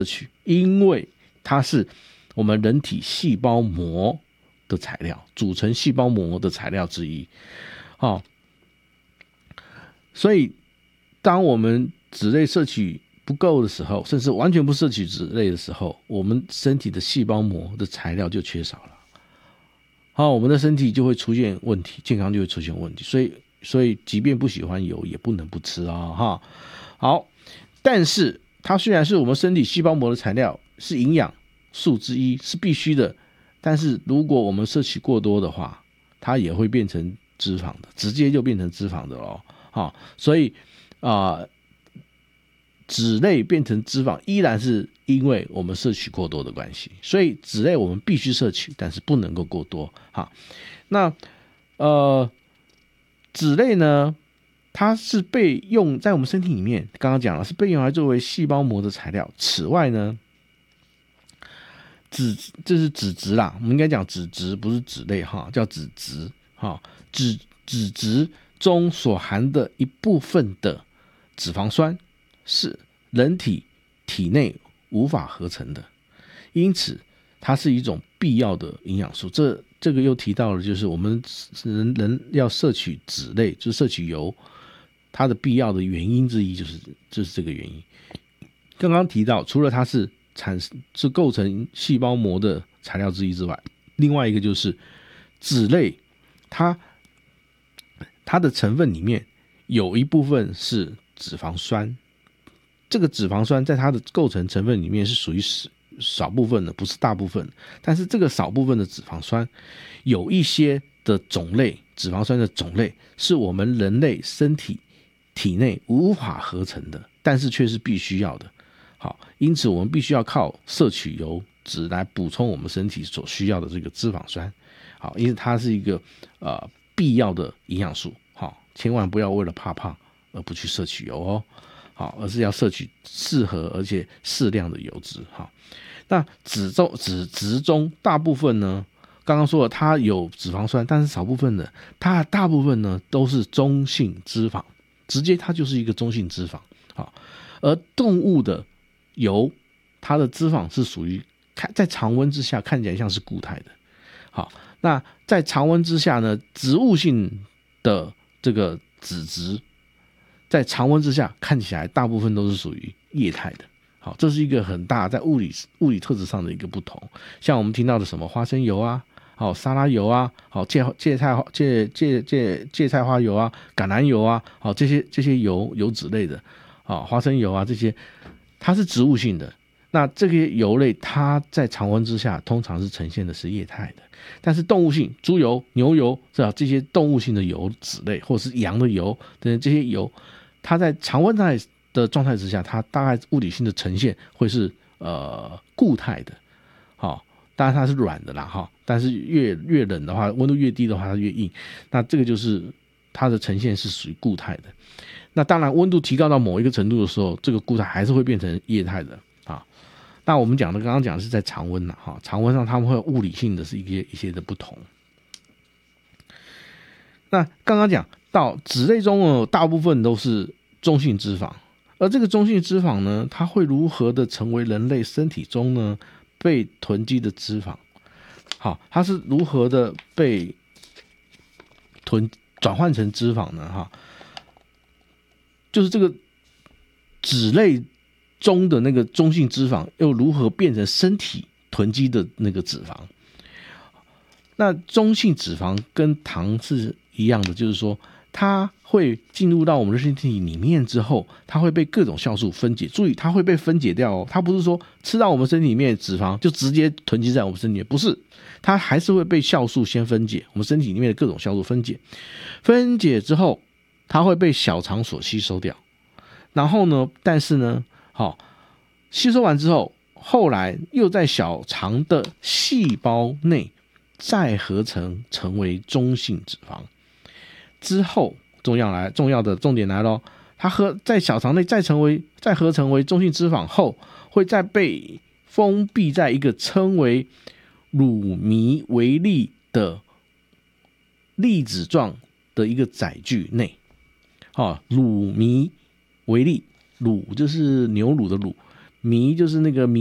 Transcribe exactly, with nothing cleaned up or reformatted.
取，因为它是我们人体细胞膜的材料，组成细胞膜的材料之一。哦，所以当我们脂类摄取不够的时候，甚至完全不摄取脂类的时候，我们身体的细胞膜的材料就缺少了。好，我们的身体就会出现问题，健康就会出现问题。所以，所以即便不喜欢油，也不能不吃啊！哈，好，但是它虽然是我们身体细胞膜的材料，是营养素之一，是必须的。但是如果我们摄取过多的话，它也会变成脂肪的，直接就变成脂肪的咯。好，所以啊、呃，脂类变成脂肪，依然是因为我们摄取过多的关系。所以脂类我们必须摄取，但是不能够过多。好，那呃，脂类呢，它是被用在我们身体里面，刚刚讲了是被用来作为细胞膜的材料。此外呢，脂这是脂质啦，我们应该讲脂质，不是脂类哈，叫脂质哈。脂脂质中所含的一部分的脂肪酸是人体体内无法合成的，因此它是一种必要的营养素。这这个又提到了，就是我们人人要摄取脂类，就是摄取油，它的必要的原因之一就是就是这个原因。刚刚提到，除了它是产是构成细胞膜的材料之一之外，另外一个就是脂类，它它的成分里面有一部分是脂肪酸，这个脂肪酸在它的构成成分里面是属于少部分的，不是大部分。但是这个少部分的脂肪酸，有一些的种类，脂肪酸的种类是我们人类身体体内无法合成的，但是却是必须要的。好，因此我们必须要靠摄取油脂来补充我们身体所需要的这个脂肪酸。好，因为它是一个呃必要的营养素。好，千万不要为了怕胖而不去摄取油哦。好，而是要摄取适合而且适量的油脂。好，那脂中脂质中大部分呢，刚刚说了它有脂肪酸，但是少部分的，它大部分呢都是中性脂肪，直接它就是一个中性脂肪。好，而动物的油，它的脂肪是属于在常温之下看起来像是固态的。好，那在常温之下呢，植物性的这个脂质在常温之下看起来大部分都是属于液态的。好，这是一个很大在物理物理特质上的一个不同。像我们听到的什么花生油啊，好沙拉油啊，好芥芥菜芥芥芥芥菜花油啊，橄榄油啊，好这些这些油油脂类的，好花生油啊这些，它是植物性的。那这些油类它在常温之下通常是呈现的是液态的，但是动物性，猪油、牛油是吧？这些动物性的油脂类，或者是羊的油等这些油，它在常温的状态之下，它大概物理性的呈现会是呃固态的。好，当然它是软的啦哈，但是越越冷的话，温度越低的话，它越硬。那这个就是它的呈现是属于固态的。那当然，温度提高到某一个程度的时候，这个固态还是会变成液态的啊。那我们讲的刚刚讲的是在常温啦哈，常温上它们会有物理性的是一些一些的不同。那刚刚讲到脂类中呢，大部分都是中性脂肪，而这个中性脂肪呢，它会如何的成为人类身体中呢被囤积的脂肪？好，它是如何的被囤转换成脂肪呢？哈，就是这个脂类中的那个中性脂肪又如何变成身体囤积的那个脂肪？那中性脂肪跟糖是一样的，就是说它会进入到我们的身体里面之后，它会被各种酵素分解。注意，它会被分解掉哦，它不是说吃到我们身体里面的脂肪就直接囤积在我们身体里面，不是，它还是会被酵素先分解，我们身体里面的各种酵素分解，分解之后，它会被小肠所吸收掉。然后呢，但是呢，好，吸收完之后，后来又在小肠的细胞内再合成成为中性脂肪。之后重要来重要的重点来咯，它合在小肠内再成为再合成为中性脂肪后，会再被封闭在一个称为乳糜微粒的粒子状的一个载具内。哦，乳糜微粒，乳就是牛乳的乳， 糜就是那个糜